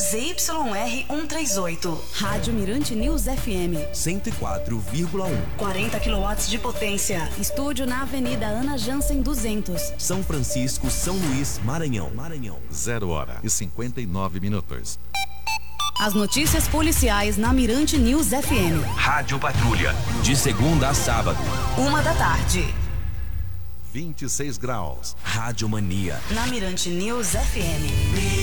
ZYR 138. Rádio Mirante News FM 104,1. 40 kW de potência. Estúdio na Avenida Ana Jansen 200. São Francisco, São Luís, Maranhão. 0h59. As notícias policiais na Mirante News FM. Rádio Patrulha, de segunda a sábado. 1h. 26 graus. Rádio Mania. Na Mirante News FM.